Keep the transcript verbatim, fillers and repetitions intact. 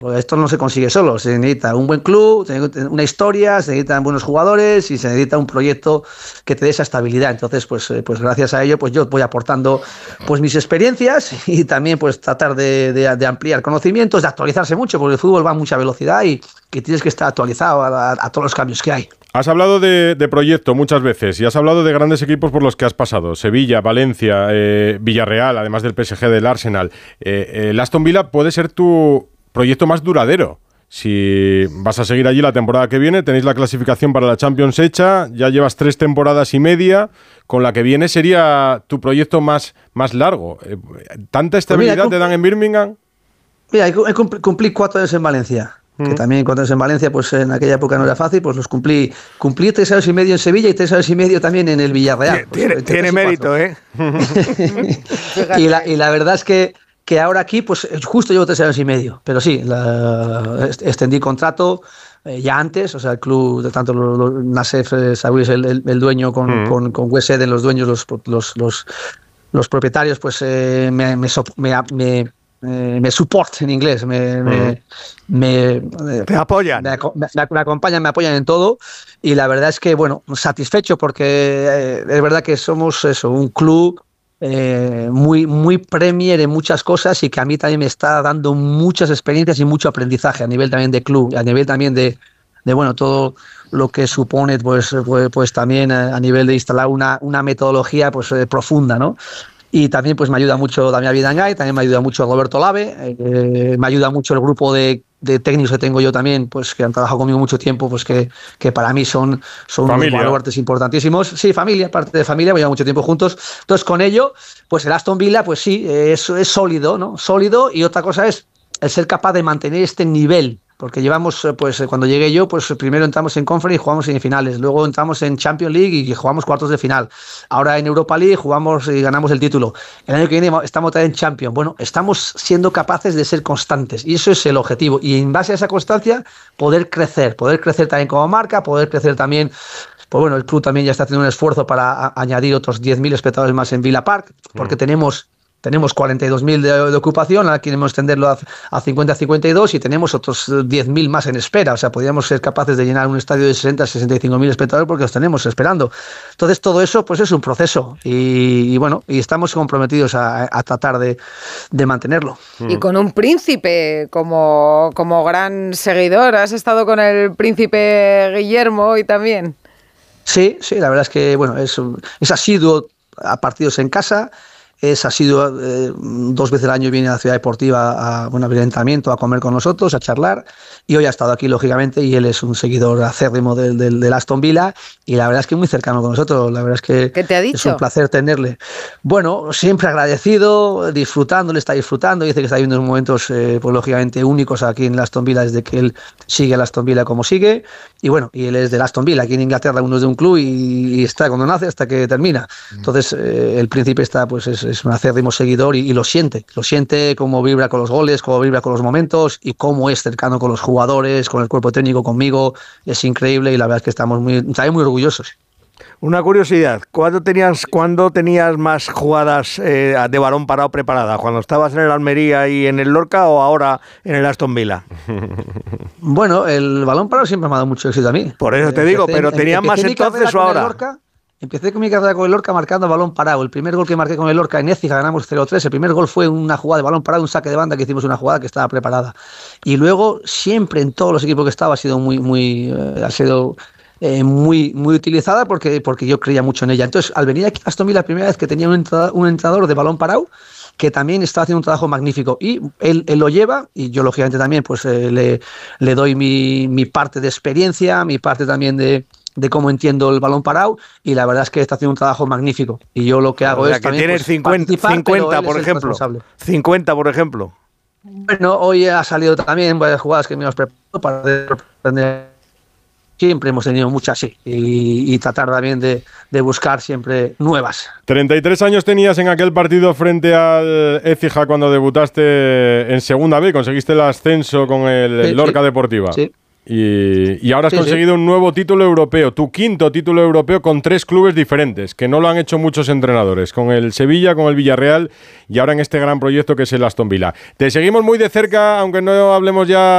Esto no se consigue solo, se necesita un buen club, se necesita una historia, se necesitan buenos jugadores y se necesita un proyecto que te dé esa estabilidad. Entonces, pues, pues gracias a ello, pues yo voy aportando pues mis experiencias y también pues tratar de, de, de ampliar conocimientos, de actualizarse mucho, porque el fútbol va a mucha velocidad y, y tienes que estar actualizado a, a, a todos los cambios que hay. Has hablado de, de proyecto muchas veces y has hablado de grandes equipos por los que has pasado. Sevilla, Valencia, eh, Villarreal, además del P S G, del Arsenal. Eh, el Aston Villa puede ser tu proyecto más duradero. Si vas a seguir allí la temporada que viene, tenéis la clasificación para la Champions hecha, ya llevas tres temporadas y media, con la que viene sería tu proyecto más, más largo. Eh, ¿Tanta estabilidad pues mira, te dan en Birmingham? Mira, cumplí cuatro años en Valencia. Que también cuando es en Valencia, pues en aquella época no era fácil, pues los cumplí. Cumplí tres años y medio en Sevilla y tres años y medio también en el Villarreal. Pues, tiene tiene mérito, ¿eh? y, la, y la verdad es que, que ahora aquí, pues justo llevo tres años y medio. Pero sí, la, extendí contrato eh, ya antes, o sea, el club, de tanto lo, lo, Nassef eh, Sawiris, el, el, el dueño con, mm. con, con West Eden, los dueños, los, los, los, los propietarios, pues eh, me, me, me, me Eh, me support en inglés, me, uh-huh. me, me, me apoyan, me, me, me acompañan, me apoyan en todo y la verdad es que, bueno, satisfecho porque eh, es verdad que somos eso, un club eh, muy, muy premier en muchas cosas y que a mí también me está dando muchas experiencias y mucho aprendizaje a nivel también de club, a nivel también de, de bueno, todo lo que supone pues, pues, pues también a, a nivel de instalar una, una metodología pues eh, profunda, ¿no? Y también pues me ayuda mucho Damián Vidangay, también me ayuda mucho Roberto Lave, eh, me ayuda mucho el grupo de, de técnicos que tengo yo también, pues que han trabajado conmigo mucho tiempo, pues que, que para mí son, son unos baluartes importantísimos. Sí, familia, parte de familia, llevamos mucho tiempo juntos. Entonces con ello, pues el Aston Villa, pues sí, es, es sólido, ¿no? Sólido, y otra cosa es el ser capaz de mantener este nivel. Porque llevamos, pues cuando llegué yo, pues primero entramos en Conference y jugamos semifinales, luego entramos en Champions League y jugamos cuartos de final. Ahora en Europa League jugamos y ganamos el título. El año que viene estamos otra vez en Champions. Bueno, estamos siendo capaces de ser constantes y eso es el objetivo. Y en base a esa constancia, poder crecer, poder crecer también como marca, poder crecer también. Pues bueno, el club también ya está haciendo un esfuerzo para a, añadir otros diez mil espectadores más en Villa Park, porque mm. tenemos... Tenemos cuarenta y dos mil de, de ocupación, ahora queremos extenderlo a, a cincuenta a cincuenta y dos y tenemos otros diez mil más en espera. O sea, podríamos ser capaces de llenar un estadio de sesenta a sesenta y cinco mil espectadores porque los tenemos esperando. Entonces, todo eso pues es un proceso y, y bueno, y estamos comprometidos a, a tratar de, de mantenerlo. Y con un príncipe como, como gran seguidor. ¿Has estado con el príncipe Guillermo hoy también? Sí, sí, la verdad es que bueno, es, es asiduo a partidos en casa. Es, ha sido eh, dos veces al año viene a la ciudad deportiva a, bueno, a ver el entrenamiento, a comer con nosotros, a charlar, y hoy ha estado aquí lógicamente y él es un seguidor acérrimo del, del, del Aston Villa y la verdad es que muy cercano con nosotros, la verdad es que ¿Qué te ha dicho? Es un placer tenerle. Bueno, siempre agradecido, disfrutando, le está disfrutando, dice que está viviendo unos momentos eh, pues lógicamente únicos aquí en el Aston Villa desde que él sigue al Aston Villa como sigue, y bueno, y él es del Aston Villa, aquí en Inglaterra uno es de un club y, y está cuando nace hasta que termina, entonces eh, el príncipe está pues es, es un acérrimo seguidor y, y lo siente, lo siente cómo vibra con los goles, cómo vibra con los momentos y cómo es cercano con los jugadores, con el cuerpo técnico, conmigo, es increíble y la verdad es que estamos muy, también muy orgullosos. Una curiosidad, ¿cuándo tenías, ¿cuándo tenías más jugadas eh, de balón parado preparadas? ¿Cuando estabas en el Almería y en el Lorca o ahora en el Aston Villa? Bueno, el balón parado siempre me ha dado mucho éxito a mí. Por eso te digo, pero ¿tenías más entonces o ahora? Empecé con mi carrera con el Lorca marcando balón parado. El primer gol que marqué con el Lorca en Écija ganamos cero tres. El primer gol fue una jugada de balón parado, un saque de banda que hicimos una jugada que estaba preparada. Y luego siempre en todos los equipos que estaba ha sido muy, muy, eh, ha sido eh, muy, muy utilizada porque, porque yo creía mucho en ella. Entonces, al venir aquí a Aston Villa la primera vez que tenía un entrenador, un entrenador de balón parado que también está haciendo un trabajo magnífico y él, él lo lleva y yo lógicamente también pues eh, le, le doy mi, mi parte de experiencia, mi parte también de de cómo entiendo el balón parado y la verdad es que está haciendo un trabajo magnífico y yo lo que hago o sea, es que también tienes pues, cincuenta, cincuenta por ejemplo cincuenta por ejemplo bueno, hoy ha salido también varias jugadas que me hemos preparado para aprender. Siempre hemos tenido muchas, sí, y, y tratar también de, de buscar siempre nuevas. treinta y tres años tenías en aquel partido frente al Écija cuando debutaste en Segunda B, conseguiste el ascenso con el sí, Lorca sí, Deportiva. Sí. Y, y ahora has sí, conseguido sí. un nuevo título europeo, tu quinto título europeo con tres clubes diferentes, que no lo han hecho muchos entrenadores, con el Sevilla, con el Villarreal y ahora en este gran proyecto que es el Aston Villa. Te seguimos muy de cerca, aunque no hablemos ya